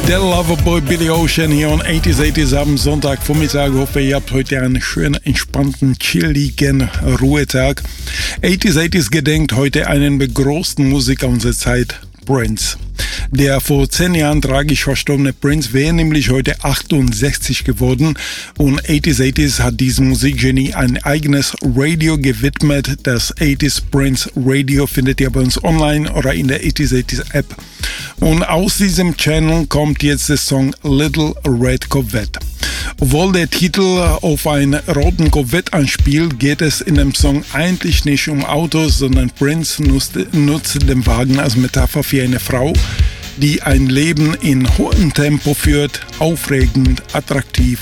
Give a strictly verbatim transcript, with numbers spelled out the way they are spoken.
Der Loverboy Billy Ocean hier on achtziger achtziger am Sonntagvormittag. Ich hoffe, ihr habt heute einen schönen, entspannten, chilligen Ruhetag. achtziger achtziger gedenkt heute einen der größten Musiker unserer Zeit, Prince. Der vor zehn Jahren tragisch verstorbene Prince wäre nämlich heute achtundsechzig geworden und achtziger achtziger hat diesem Musikgenie ein eigenes Radio gewidmet. Das achtziger Prince Radio findet ihr bei uns online oder in der achtziger achtziger App. Und aus diesem Channel kommt jetzt der Song Little Red Corvette. Obwohl der Titel auf einen roten Corvette anspielt, geht es in dem Song eigentlich nicht um Autos, sondern Prince nutzt, nutzt den Wagen als Metapher für eine Frau, die ein Leben in hohem Tempo führt, aufregend, attraktiv